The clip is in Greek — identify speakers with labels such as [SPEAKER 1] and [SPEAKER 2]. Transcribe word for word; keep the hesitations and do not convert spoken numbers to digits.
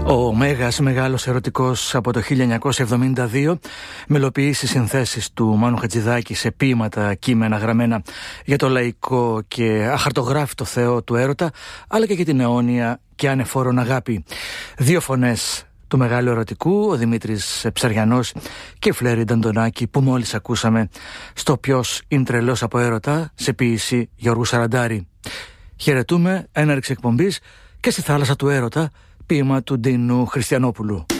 [SPEAKER 1] Ο Μέγας Μεγάλος Ερωτικός από το χίλια εννιακόσια εβδομήντα δύο μελοποιήσει συνθέσεις του Μάνου Χατζηδάκη σε ποίηματα κείμενα γραμμένα για το λαϊκό και αχαρτογράφητο Θεό του έρωτα, αλλά και για την αιώνια και ανεφόρον αγάπη. Δύο φωνές του Μεγάλου Ερωτικού, ο Δημήτρης Ψαριανός και η Φλέρη Νταντονάκη, που μόλις ακούσαμε στο «Ποιος είναι τρελός από έρωτα» σε ποίηση Γιώργου Σαραντάρη. Χαιρετούμε έναρξη εκπομπής και στη θάλασσα του έρωτα, ποίημα του Ντίνου Χριστιανόπουλου.